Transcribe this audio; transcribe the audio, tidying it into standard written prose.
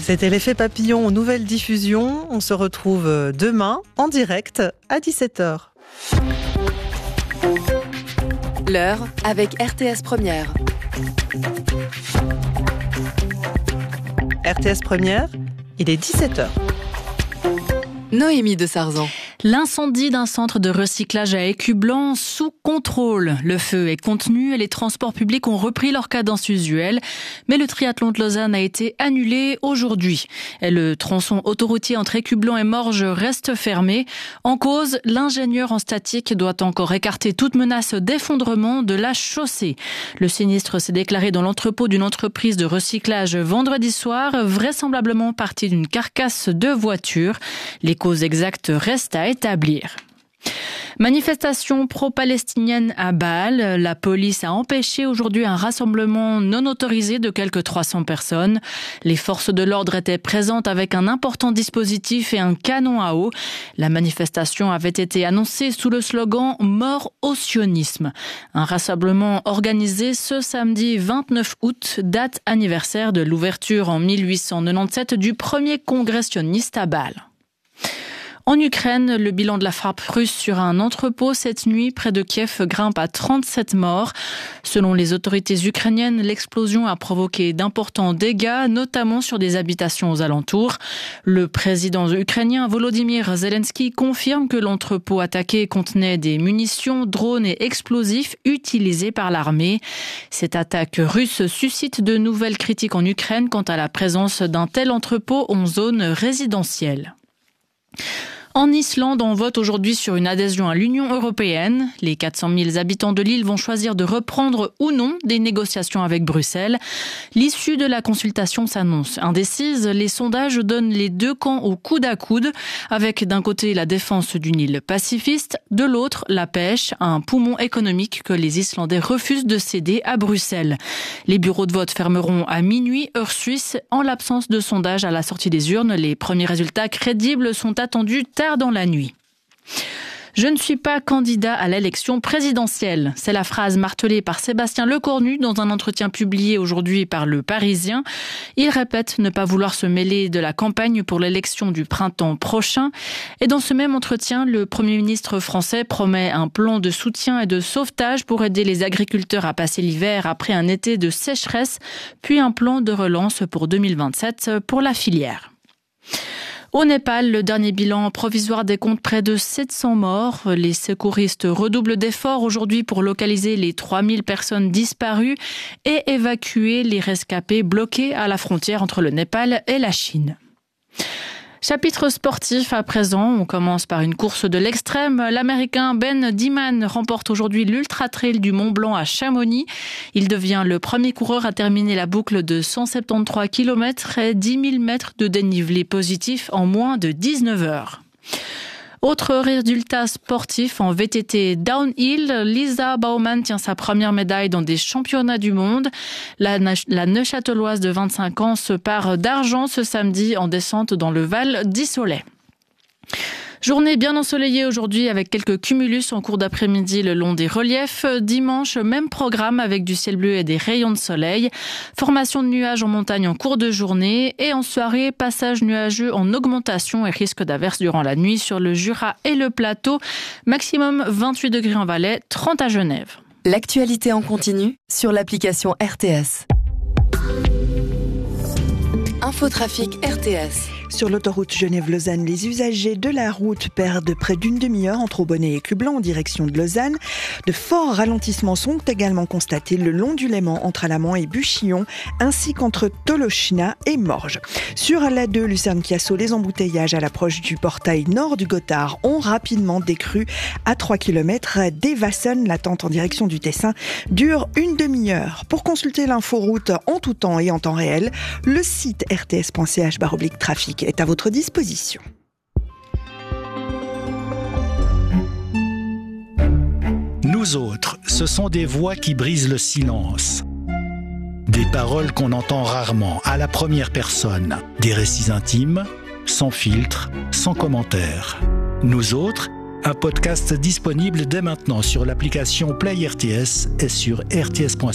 C'était l'effet papillon, nouvelle diffusion. On se retrouve demain en direct à 17h. L'heure avec RTS Première. RTS Première, il est 17h. Noémie de Sarzan. L'incendie d'un centre de recyclage à Écublanc sous contrôle. Le feu est contenu et les transports publics ont repris leur cadence usuelle. Mais le triathlon de Lausanne a été annulé aujourd'hui. Et le tronçon autoroutier entre Écublanc et Morges reste fermé. En cause, l'ingénieur en statique doit encore écarter toute menace d'effondrement de la chaussée. Le sinistre s'est déclaré dans l'entrepôt d'une entreprise de recyclage vendredi soir, vraisemblablement parti d'une carcasse de voiture. Les causes exactes restent à établir. Manifestation pro-palestinienne à Bâle. La police a empêché aujourd'hui un rassemblement non autorisé de quelques 300 personnes. Les forces de l'ordre étaient présentes avec un important dispositif et un canon à eau. La manifestation avait été annoncée sous le slogan « Mort au sionisme ». Un rassemblement organisé ce samedi 29 août, date anniversaire de l'ouverture en 1897 du premier congrès sioniste à Bâle. En Ukraine, le bilan de la frappe russe sur un entrepôt cette nuit près de Kiev grimpe à 37 morts. Selon les autorités ukrainiennes, l'explosion a provoqué d'importants dégâts, notamment sur des habitations aux alentours. Le président ukrainien Volodymyr Zelensky confirme que l'entrepôt attaqué contenait des munitions, drones et explosifs utilisés par l'armée. Cette attaque russe suscite de nouvelles critiques en Ukraine quant à la présence d'un tel entrepôt en zone résidentielle. En Islande, on vote aujourd'hui sur une adhésion à l'Union européenne. Les 400 000 habitants de l'île vont choisir de reprendre ou non des négociations avec Bruxelles. L'issue de la consultation s'annonce indécise. Les sondages donnent les deux camps au coude à coude, avec d'un côté la défense d'une île pacifiste, de l'autre la pêche, un poumon économique que les Islandais refusent de céder à Bruxelles. Les bureaux de vote fermeront à minuit, heure suisse. En l'absence de sondage à la sortie des urnes, les premiers résultats crédibles sont attendus tard dans la nuit. Je ne suis pas candidat à l'élection présidentielle. C'est la phrase martelée par Sébastien Lecornu dans un entretien publié aujourd'hui par Le Parisien. Il répète ne pas vouloir se mêler de la campagne pour l'élection du printemps prochain. Et dans ce même entretien, le Premier ministre français promet un plan de soutien et de sauvetage pour aider les agriculteurs à passer l'hiver après un été de sécheresse, puis un plan de relance pour 2027 pour la filière. Au Népal, le dernier bilan provisoire décompte près de 700 morts. Les secouristes redoublent d'efforts aujourd'hui pour localiser les 3000 personnes disparues et évacuer les rescapés bloqués à la frontière entre le Népal et la Chine. Chapitre sportif à présent, on commence par une course de l'extrême. L'Américain Ben Dieman remporte aujourd'hui l'Ultra Trail du Mont Blanc à Chamonix. Il devient le premier coureur à terminer la boucle de 173 km et 10 000 mètres de dénivelé positif en moins de 19 heures. Autre résultat sportif en VTT downhill, Lisa Baumann tient sa première médaille dans des championnats du monde. La Neuchâteloise de 25 ans se pare d'argent ce samedi en descente dans le Val d'Issolet. Journée bien ensoleillée aujourd'hui avec quelques cumulus en cours d'après-midi le long des reliefs. Dimanche, même programme avec du ciel bleu et des rayons de soleil. Formation de nuages en montagne en cours de journée. Et en soirée, passage nuageux en augmentation et risque d'averses durant la nuit sur le Jura et le Plateau. Maximum 28 degrés en Valais, 30 à Genève. L'actualité en continu sur l'application RTS. Infotrafic RTS. Sur l'autoroute Genève-Lausanne, les usagers de la route perdent près d'une demi-heure entre Aubonnet et Écublanc en direction de Lausanne. De forts ralentissements sont également constatés le long du Léman entre Alamand et Buchillon, ainsi qu'entre Tolochna et Morges. Sur l'A2 Lucerne-Chiasso, les embouteillages à l'approche du portail nord du Gothard ont rapidement décru à 3 km d'Evasson. L'attente en direction du Tessin dure une demi-heure. Pour consulter l'inforoute en tout temps et en temps réel, le site rts.ch/trafic est à votre disposition. Nous autres, ce sont des voix qui brisent le silence. Des paroles qu'on entend rarement, à la première personne. Des récits intimes, sans filtre, sans commentaire. Nous autres, un podcast disponible dès maintenant sur l'application Play RTS et sur rts.ch.